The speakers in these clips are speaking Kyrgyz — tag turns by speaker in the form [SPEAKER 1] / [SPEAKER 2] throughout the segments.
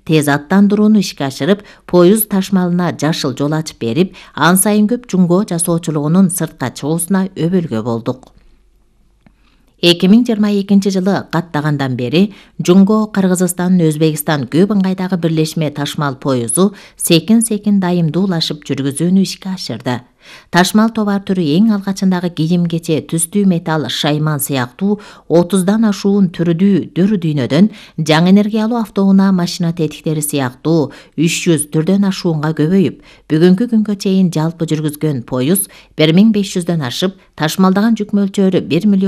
[SPEAKER 1] тез аттандырууну ишке ашырып, поезд ташмалына жашыл жол ачып берип, ан сайын көп жумго жасоочулугунун сыртка чыгуусуна өбөлгө болдук. 2022 жылы каттагандан бери Жумго, Кыргызстан, Өзбекстан көп ыңгайдагы бирлешме ташмал поезу секин дайымдуулашып жүргүзүүнү ишке ашырды. Ташмал товар түрү эң алгачындагы кийим-кече, түстүү металл, шайман сыяктуу 30дан ашуун түрдүү дүйнөдөн, жаңы энергиялуу автоунаа машина тетиктери сыяктуу 300 түрдөн ашуунга көбөйүп, бүгүнкү күнгө чейин жалпы жүргүзгөн поезд 1500дөн ашып, ташмалдаган жүк мөлчөрү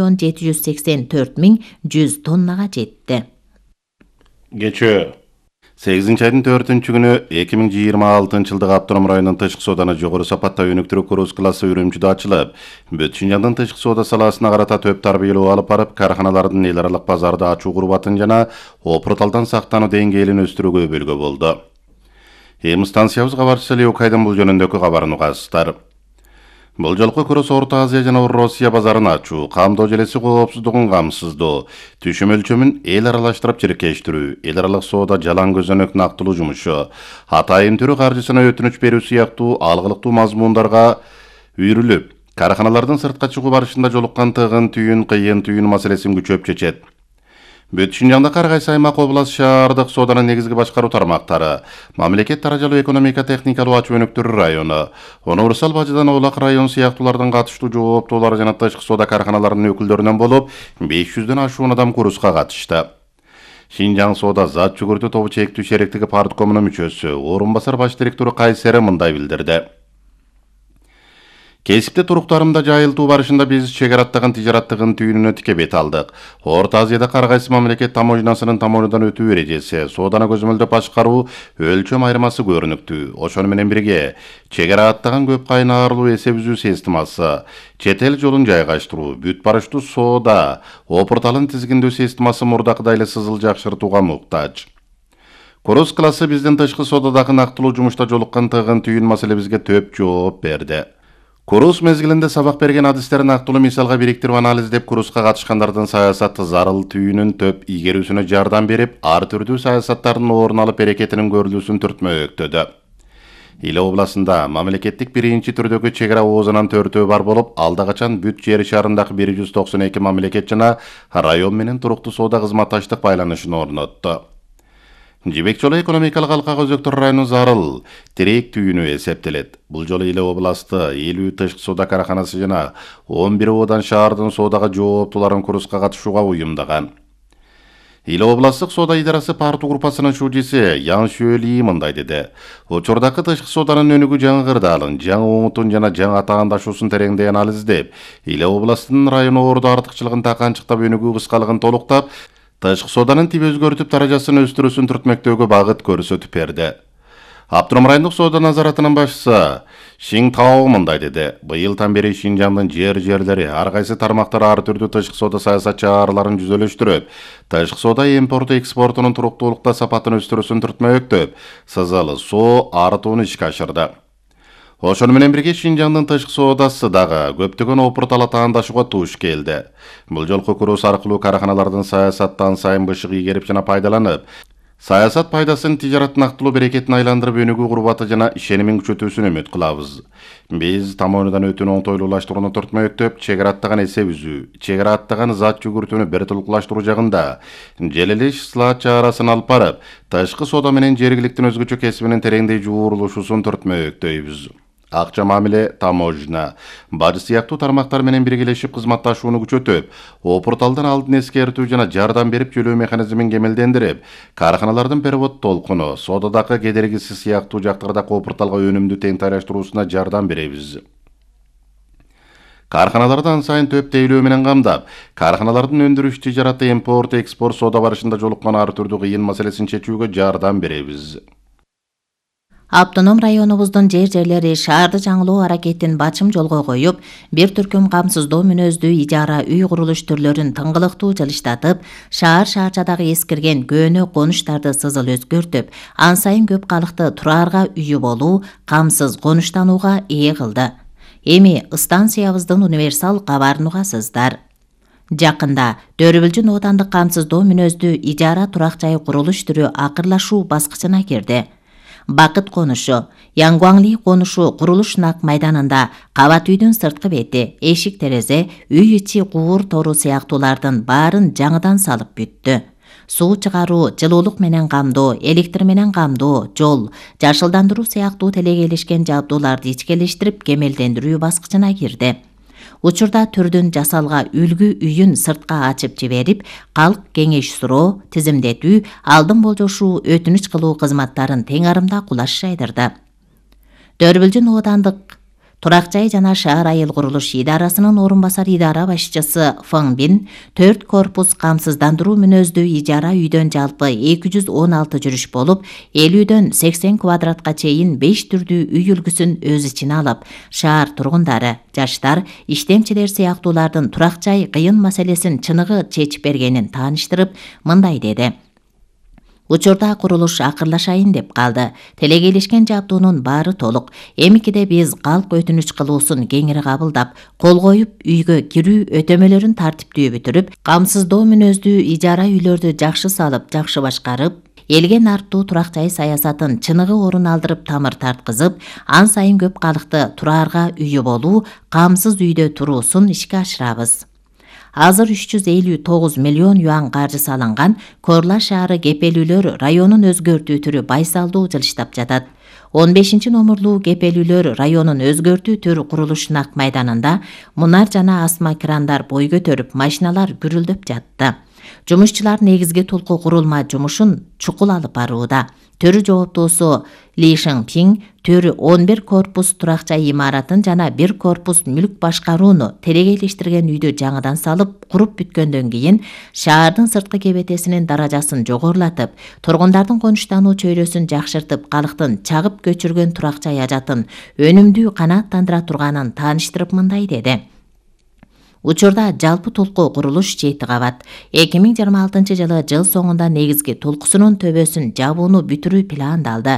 [SPEAKER 1] 1.784.100 тоннага жетти.
[SPEAKER 2] Кечээ 8-айдын 4-күнү 2026 жылдык Автоном районунун тышкы сооданы жогору сапатта өнүктүрүү круз классы Үрүмчүдө ачылып, бүт Шинжаңдын тышкы соода саласына карата төп тарбиялоо алып барып, карханалардын эл аралык базарды ачуу курбатын жана опурталдан сактануу деңгээлин өстүрүүгө өбөлгө болду. Эми станциябыз кабарчысы Леокайдын бул жөнүндөгү кабарын угасыздар. Бул жолку курс Орто Азия жана Россия базарын ачуу, камдоо желеси коопсуздугун камсыздоо, түшүм өлчөмүн эл аралаштырып чиркештирүү, эл аралык соода жалаң көзөнөк нактылуу жумушу, атайын түрү каржысына өтүнүч берүү сыяктуу алгылыктуу мазмундарга үйрүлүп, карханалардын сыртка чыгуу барышында жолуккан тыгын кыйын маселесин күчөп чечет. Бүт Шинжаңдагы ар кайсы аймак, област, шаардык сооданын негизги башкаруу тармактары, мамлекет даражалуу экономика техникалуу ачуу өнүктүрүү району, Универсал Бажыдан Оолак район сыяктуулардын катыштуу жооптуулары жана тышкы соода карханаларынын өкүлдөрүнөн болуп, 500дөн ашуун адам курска катышты. Шинжаң соода зат жүгүртүү тобу чектүү шериктиги парткомунун мүчөсү, орун басар баш директору Кайсери мындай билдирди. Кесипте туруктарымда жайылтуу барышында биз чек араттаган тижараттыгын түйүнүнө тике бет алдык. Орто Азияда ар кайсы мамлекет таможнясынын тамонядан өтүү эрежеси, сооданы көзөмөлдөп башкаруу өлчөм айырмасы көрүнүктүү. Ошону менен бирге чек араттаган көп кайнарлуу эсеп үзүү системасы, чет эл жолун жайгаштыруу, бүт барыштуу соода, опурталын тизгиндөө системасы мурдакыдай эле сызыл жакшыртууга муктаж. Круз классы биздин тышкы соодадагы нактылуу жумушта жолуккан тыгын түйүн маселебизге төп жооп берди. Круз мезгилинде сабак берген адистерин нактылуу мисалга бириктирип анализдеп, крузга катышкандардын саясат зарыл түйүнүн төп ийгерүүсүнө жардам берип, ар түрдүү саясаттардын орун алып берекетинин көрүлүүсүн түртмөктөдү. Иле областында мамлекеттик биринчи түрдөгү чек ара оозунан 4 бар болуп, алда качан бүт жер шарындагы 192 мамлекет жана район менен туруктуу соода кызматташтык байланышын орнотту. Жибек жолу экономикалык алкага өзөктөр району зарыл тирек түйүнү эсептелет. Бул жолу Иле областы 50 тышкы соода караханасы жана 11 одан шаардын соодага жооптууларын курска катышууга уюмдаган. Иле областтык соода идарасы парту группасынын шужиси Ян Шөли мындай деди. Учурдагы тышкы сооданын өнүгүү жаңы кырдаалын, жаңы оңутун жана жаңы атаандашуусун тереңдей анализдеп, Иле областынын району ордо артыкчылыгын таканчыктап, өнүгүү кыскалыгын толуктап, тышкы сооданын тип өзгөртүп даражасын өстүрүүсүн түртмөктөгү багыт көрсөтүп берди. Автоном райондук соода назаратынын башчысы Шиң Тао мындай деди. Быйылдан бери Шинжаңдын жерлери ар кайсы тармактар ар түрдүү тышкы соода саясат чараларын жүзөлөштүрүп, тышкы соода импорту экспортунун туруктуулукта сапатын өстүрүүсүн түртмөктөп, сызалы соо артууну ишке ашырды. Ошону менен бирге Шинжаңдын тышкы соодасы дагы көптөгөн опуртал атаандашууга туш келди. Бул жолку круз аркылуу караханалардын саясаттан сайын бышык ийгерип жана пайдаланып, саясат пайдасын тижарат нактылуу берекетин айландырып, өнүгүү курбаты жана ишенимин күчөтүүсүн үмүт кылабыз. Биз тамонядан өтүүнү оңтойлуулаштырууну түртмөктөп, чек араттаган эсеп үзүү, чек араттаган зат жүгүртүүнү бир толукташтыруу жагында желелеш слат чарасын алып барып, тышкы соода менен жергиликтин өзгөчө кесибинин тереңдей жуурулушуусун түртмөктөйбүз. Акча мамиле, таможня, бажы сыяктуу тармактар менен биргелешип кызматташууну күчөтүп, опурталдан алдын эскертүү жана жардам берип төлөө механизмин кемелдендирип, карханалардын перевод толкуну, соодадагы кедергиси сыяктуу жактарда опурталга өнүмдү тең тайраштыруусуна жардам беребиз. Карханаларды ан сайын төп тейлөө менен камдап, карханалардын өндүрүш тижараты, импорт, экспорт соода барышында жолуккан ар түрдүү кыйын маселесин чечүүгө жардам беребиз.
[SPEAKER 1] Автоном районубуздун жерлери шаарды жаңылоо аракетин бачым жолго коюп, бир түркүм камсыздоо мүнөздүү ижара үй курулуш түрлөрүн тыңгылыктуу жылыштатып, шаарчадагы эскирген көөнө конуштарды сызыл өзгөртүп, ан сайын көп калыкты тураарга үйү болуу, камсыз конуштанууга ээ кылды. Эми станциябыздын универсал кабарын угасыздар. Жакында Дөрүбүлжүн оодандык камсыздоо мүнөздүү ижара турак жай курулуш түрү акырлашуу баскычына кирди. Бакыт конушу, Янгуаңли конушу курулуш нак майданында кабат үйдүн сырткы бети, эшик терезе, үй ичи куур тору сыяктуулардын баарын жаңыдан салып бүттү. Суу чыгаруу, жылуулук менен камдоо, электр менен камдоо, жол, жашылдандыруу сыяктуу телегейлешкен жабдууларды ичкелештирип кемелдендирүү баскычына кирди. Учурда түрдүн жасалга үлгү үйүн сыртка ачып жиберип, калк кеңеш суроо, тизимдетүү, алдын болжошуу, өтүнүч кылуу кызматтарын тең арымда кулаш жайдырды. Дөрүбүлжүн оодандык турак жай жана шаар айыл курулуш идарасынын орун басар идара башчысы Фың Бин 4 корпус камсыздандыруу мүнөздүү ижара үйдөн жалпы 216 жүрүш болуп, 50дөн 80 квадратка чейин 5 түрдүү үй үлгүсүн өз ичине алып, шаар тургундары, жаштар, иштемчилер сыяктуулардын турак жай кыйын маселесин чыныгы чечип бергенин тааныштырып, мындай деди. Учурда курулуш акырлашайын деп калды. Телегейлешкен жабдуунун баары толук. Эмикиде биз калк өтүнүч кылуусун кеңири кабылдап, кол коюп, үйгө кирүү өтөмөлөрүн тартиптүү бүтүрүп, камсыздоо мүнөздүү ижара үйлөрдү жакшы салып, жакшы башкарып, элге нарттуу турак жай саясатын чыныгы орун алдырып, тамыр тарткызып, ан сайын көп калыкты тураарга үйү болуу, камсыз үйдө туруусун ишке ашырабыз. Азыр 359 миллион юан каржы салынган, Корла шаары кепелүүлөр районун өзгөртүү түрү байсалдуу жылыштап жатат. 15 номурлуу кепелүүлөр районун өзгөртүү түрү курулуш нак майданында мунар жана асма крандар бой көтөрүп, машиналар гүрүлдөп жатты. Жумушчулар негизги толку курулма жумушун чукул алып барууда. Төрү жооптуусу Ли Шыңпиң төрү 11 корпус турак жай имаратын жана 1 корпус мүлк башкарууну телегейлештирген үйдү жаңыдан салып, куруп бүткөндөн кийин шаардын сырткы кебетесинин даражасын жогорулатып, тургундардын конуштануу чөйрөсүн жакшыртып, калктын чагып көчүргөн турак жай ажатын өнүмдүү канааттандыра турганын тааныштырып мындай деди. Учурда жалпы толку курулуш 7 кабат. 2026 жылы жыл соңунда негизги толкусунун төбөсүн жабууну бүтүрүү пландалды.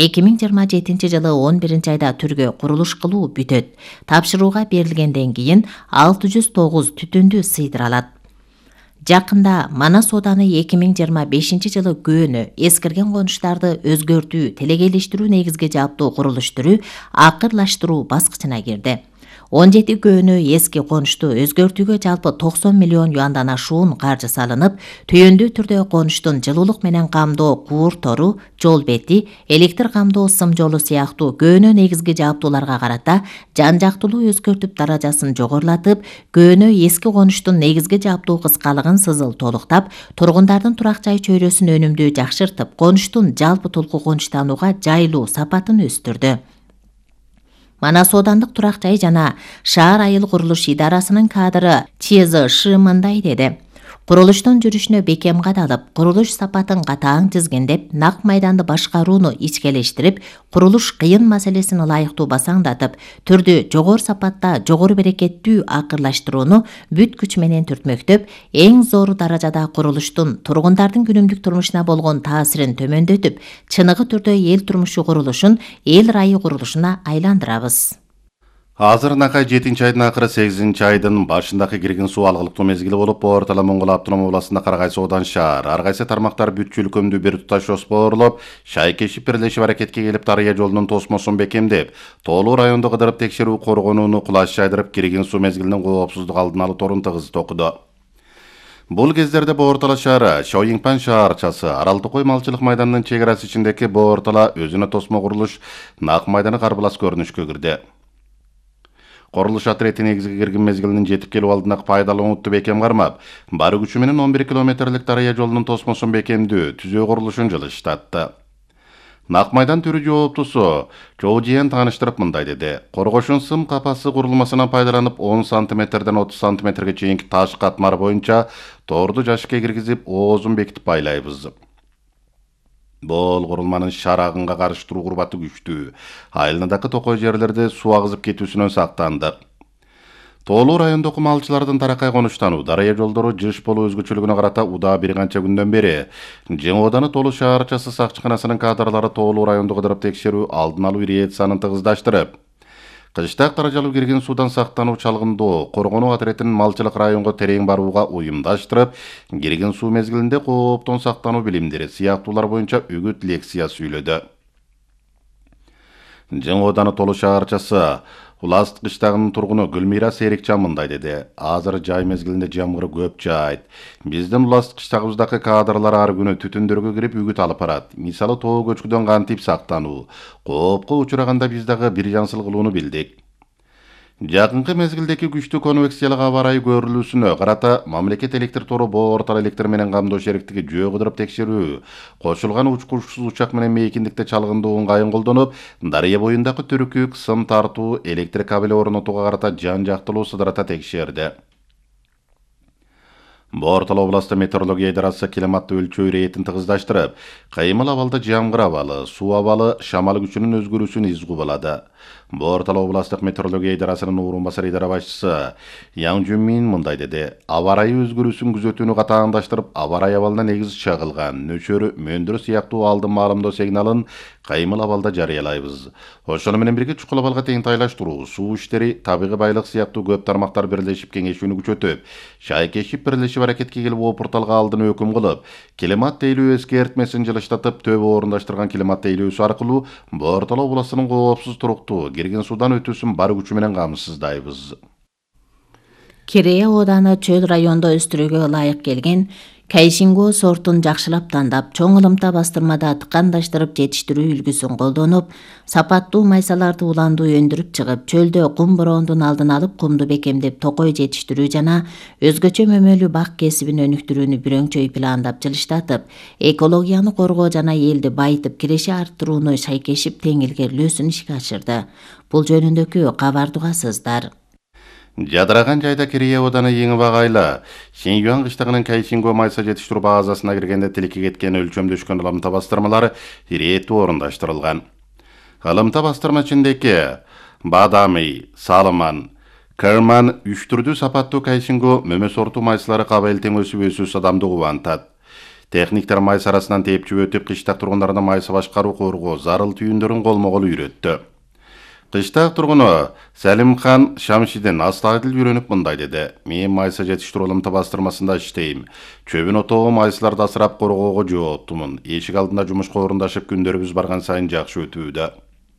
[SPEAKER 1] 2027 жылы 11 айда түргө курулуш кылуу бүтөт. Тапшырууга берилгенден кийин 609 түтүндү сыйдыра алат. Жакында Манас ооданы 2025 жылы көөнү эскирген конуштарды өзгөртүү, телегейлештирүү негизги жабдуу курулуш түрү акырлаштыруу баскычына кирди. 17 көөнү эски конушту өзгөртүүгө жалпы 90 миллион юандан ашуун каржы салынып, түйөндүү түрдө конуштун жылуулук менен камдоо куур тору, жол бети, электр камдоо сым жолу сыяктуу көөнө негизги жабдууларга карата жан жактылуу өзгөртүп, даражасын жогорулатып, көөнө эски конуштун негизги жабдуу кыскалыгын сызыл толуктап, тургундардын турак жай чөйрөсүн өнүмдүү жакшыртып, конуштун жалпы толку конуштанууга жайлуу сапатын өстүрдү. Манас оодандык турак жай жана шаар айыл курулуш идарасынын кадры Чезы Шы мындай деди. Курулуштун жүрүшүнө бекем кадалып, курулуш сапатын катаң тизгиндеп, нак майданды башкарууну ичкелештирип, курулуш кыйын маселесин ылайыктуу басаңдатып, түрдү жогору сапатта, жогору берекеттүү акырлаштырууну бүт күч менен түртмөктөп, эң зор даражада курулуштун тургундардын күнүмдүк турмушуна болгон таасирин төмөндөтүп, чыныгы түрдө эл турмушу курулушун эл райы курулушуна айландырабыз.
[SPEAKER 2] Азыр накай 7 айдын акыры 8 айдын башындагы кирген суу алгылыктуу мезгили болуп, ортала Моңгол автоном областында Карагай соодан шаар, ар кайсы тармактар бүтчү өлкөмдү бир туташ жоспорлоп, шайкешип бирлешип аракетке келип, Дарыя жолунун тосмосун бекемдеп, Тоолуу районду кыдырып текшерүү коргонууну кулаш жайдырып, кирген суу мезгилинин коопсуздук алдын алуу торун тыгыз токуду. Бул кездерде Боортала шаары, Шоюңпан шаарчасы, Арал Токой малчылык майданынын чек арасы ичиндеги Боортала өзүнө тосмо курулуш нак майданы карбылас көрүнүшкө кирди. Корулуш отрети негизги кирген мезгилинин жетип келүү алдындагы пайдаланууну бекем кармап, бары күчү менен 11 километрлик Дарыя жолунун тосмосун бекемдүү, түзөө курулушун жылыштатты. Нак майдан түрү жооптусу Чоужиен тааныштырып мындай деди. Коргошун сым капасы курулмасынан пайдаланып 10 сантиметрден 30 сантиметрге чейинки таш катмар боюнча торду жашыкка киргизип, оозун бекитип байлайбыз. Бул курулманын шаар агынга каршы туруу курбаты күчтүү. Айылындагы токой жерлерде суу агызып кетүүсүнөн сактандык. Тоолуу райондогу малчылардын таракай конуштануу, Дарыя жолдору жыш болуу өзгөчөлүгүнө карата удаа бир канча күндөн бери Жаңы ооданы Тоолуу шаарчасы сакчыканасынын кадрлары Тоолуу районду кыдырып текшерүү, алдын алуу ириетсанын тыгыздаштырып, Кыштак даражалуу кирген суудан сактануу чалгындоо коргонуу отрядын малчылык районго терең барууга уюмдаштырып, кирген суу мезгилинде кооптон сактануу билимдери сыяктуулар боюнча үгүт лекция сүйлөдү. Жаңы Ооданы Толу шаарчасы Улас кыштагынын тургуну Гүлмира Серикчан мындай деди. Азыр жай мезгилинде жамгыр көп жаайт. Биздин Улас кыштагыбыздагы кадрлар ар күнү түтүндөргө кирип үгүт алып барат. Мисалы тоо көчкүдөн кантип сактануу. Коопко учураганда биз дагы бир жансыл кылууну билдик. Жакынкы мезгилдеки күчтүү конвекциялык аба ырайы көрүлүүсүнө карата мамлекет электр тору Боортал электр менен камдоо шериктиги жөө кыдырып текшерүү, кошулган учкучсуз учак менен мейкиндикте чалгындоо ыңгайын колдонуп, дарыя боюндагы түрүкү кысым тартуу, электр кабели орнотууга карата жан жактылуу сыдырата текшерди. Боортал областы метеорология идарасы климатты өлчөө иретин тыгыздаштырып, кайымыл абалда жамгыр абалы, суу абалы, шамал күчүнүн өзгөрүүсүн изгубалады. Боортал областык метеорология идарасынын орун басар идара башчысы Яң Жүнмин мындай деди. Аба ырайы өзгөрүүсүн күзөтүүнү катаандаштырып, аба ырайы абалына негиз чагылган нөчөрү, мөндүр сыяктуу алдын маалымдоо сигналын кайымыл абалда жарыялайбыз. Ошону менен бирге чукул абалга теңтайлаштыруу, суу иштери, табигый байлык сыяктуу көп тармактар бирлешип кеңешүүнү күчөтүп, шайкешип бирлешип аракетке келип опурталга алдын өкүм кылып, климат тейлөө эскертмесин жылыштатып, төбө орундаштырган климат тейлөөсү аркылуу Боортал областынын коопсуз туруктуу кирген суудан өтүүсүн бар күчү менен камсыздайбыз.
[SPEAKER 1] Керея Ооданы чөл райондо өстүрүүгө ылайык келген Кайшинго сортун жакшылап тандап, чоң ылымта бастырмада тыкандаштырып жетиштирүү үлгүсүн колдонуп, сапаттуу майсаларды уландуу өндүрүп чыгып, чөлдө кум бороондун алдын алып, кумду бекемдеп токой жетиштирүү жана өзгөчө мөмөлүү бак кесибин өнүктүрүүнү бүрөңчөй пландап жылыштатып, экологияны коргоо жана элди байытып киреши арттырууну шайкешип тең илгерилөөсүн ишке ашырды. Бул жөнүндөгү кабарды угасыздар.
[SPEAKER 2] Жадыраган жайда Керея Ооданы эң багайлы Шинюан кыштагынын Кайшинго майса жетиштирүү базасына киргенде тилекке кеткен өлчөмдөшкөн ылымта бастырмалары ирээттүү орундаштырылган. Ылымта бастырма ичиндеги Бадами, Салыман, Кырман үч түрдүү сапаттуу Кайшинго мөмө сорту майсалары кабыл тең өсүп адамды кубантат. Техниктер майса арасынан тепчип өтүп, кыштак тургундарына майса башкаруу коргоо зарыл түйүндөрүн колмо-кол үйрөттү. Кыштак тургуну Салимхан Шамшидин астайдыл үйрөнүп мындай деди. Мен майса жетиштирүү ылымта бастырмасында иштейм. Чөбүн отоо майсаларды асырап коргоого жооптумун. Эшик алдында жумушка орундашып күндөрүбүз барган сайын жакшы өтүүдө.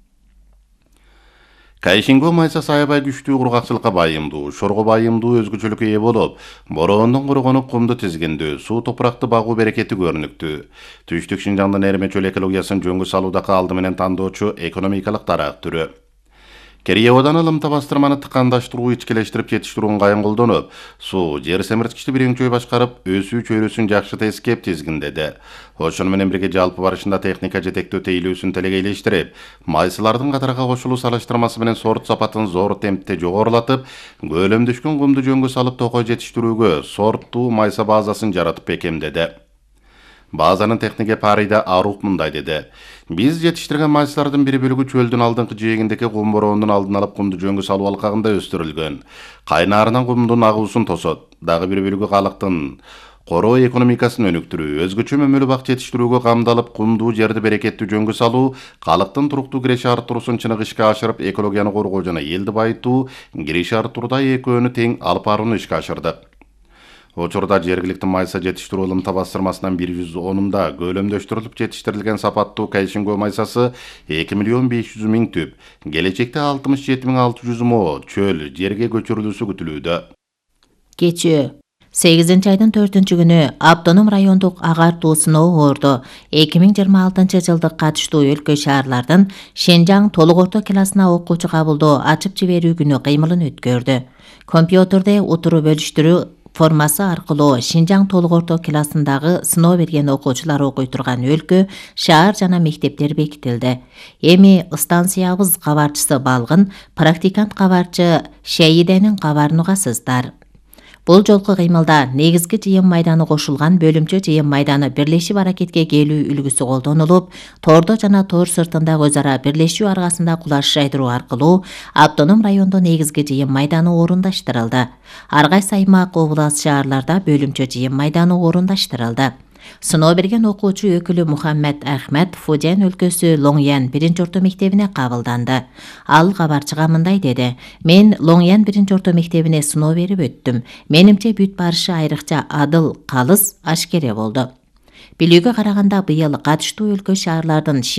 [SPEAKER 2] Кайшинго майса аябай күчтүү кургакчылыкка байымдуу, шорго байымдуу өзгөчөлүккө ээ болуп, бороондун коргонуп кумду тизгиндүү, суу топуракты багуу берекети көрүнүктүү. Түштүк Шинжаңдын эрме чөл экологиясын жөнгө салуудагы алды менен тандоочу экономикалык дарак түрү. Керея Ооданы ылымта бастырманы тыкандаштыруу, ичкелештирип жетиштирүү ыңгайын колдонуп, суу жер семирткичти бүрөңчөй башкарып, өсүү чөйрөсүн жакшы тескеп тизгиндеди. Ошону менен бирге жалпы барышында техника жетектөө тейлөөсүн телегейлештирип, майсалардын катарга кошулуу салыштырмасы менен сорт сапатын зор темпте жогорулатып, көлөмдөшкөн кумду жөнгө салып токой жетиштирүүгө сорттуу майса базасын жаратып бекемдеди. Базанын технике Парида Арух мындай деди. Биз жетиштирген майсалардын бир бөлүгү чөлдүн алдыңкы жээгиндеги кум бороондун алдын алып кумду жөнгө салуу алкагында өстүрүлгөн. Кайнаарынан кумдун агуусун тосот. Дагы бир бөлүгү калыктын короо экономикасын өнүктүрүү, өзгөчө мөмөлүү бак жетиштирүүгө камдалып, кумдуу жерди берекеттүү жөнгө салуу, калыктын туруктуу киреши арттыруусун чыныгы ишке ашырып, экологияны коргоо жана элди байытуу, киреши арттырууда экөөнү тең алып барууну ишке ашырдык. Учурда жергиликтүү майса жетиштирүү ылымта бастырмасынан 110-да көлөмдөштүрүлүп жетиштирилген сапаттуу Кайшинго майсасы 2.500.000 түп, келечекте 67.600 мо чөл жерге көчүрүлүүсү күтүлүүдө.
[SPEAKER 1] Кечөө 8-айдын 4-күнү автоном райондук агартуу сыноо орду 2026-жылдык катыштуу өлкө шаарлардын Шинжаң толук орто классына окуучу кабылдоо ачып жиберүү күнү кыймылын өткөрдү. Компьютерде утуру бөлүштүрүү формасы аркылуу Шинжаң толук орто классындагы сыноо берген окуучулар окуй турган өлкө, шаар жана мектептер бекитилди. Эми станциябыз кабарчысы Балгын, практикант кабарчы Шейиденин кабарын угасыздар. Бул жолку кыймылда негизги жыйын майданы кошулган бөлүмчө жыйын майданы бирлешип аракетке келүү үлгүсү колдонулуп, тордо жана тор сыртындагы өз ара бирлешүү аркасында кулаш жайдыруу аркылуу автоном райондо негизги жыйын майданы орундаштырылды. Ар кайсы аймак, област, шаарларда бөлүмчө жыйын майданы орундаштырылды. Сыноо берген окуучу өкүлү Мухаммед Ахмед Фудзян өлкөсү Лоңян 1-орто мектебине кабылданды. Ал кабарчыга мындай деди: "Мен Лоңян 1-орто мектебине сыноо берип өттүм. Менимче бүт барышы айрыкча адыл, калыс, ашкере болду. Билүүгө караганда быйыл катыштуу өлкө шаарлардын